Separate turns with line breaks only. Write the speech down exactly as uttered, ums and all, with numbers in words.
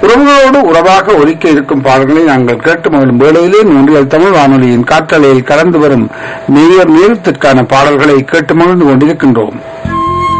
உறவுகளோடு உறவாக ஒலிக்க இருக்கும் பாடல்களை நாங்கள் கேட்டு மகிழும் வேளையிலே மூன்றியல் தமிழ் வானொலியின் காற்றலையில் கலந்து வரும் நேயர் நேரத்திற்கான பாடல்களை கேட்டு மகிழ்ந்து கொண்டிருக்கின்றோம்.